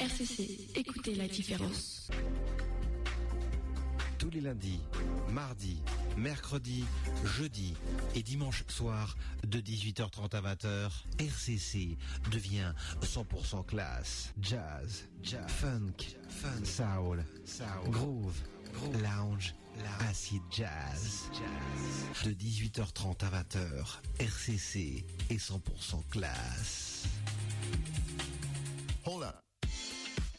RCC, écoutez la différence. Tous les lundis, mardis, mercredis, jeudis et dimanche soir de 18h30 à 20h, RCC devient 100% classe, jazz, funk, soul, groove, lounge, acid jazz. De 18h30 à 20h, RCC est 100% classe.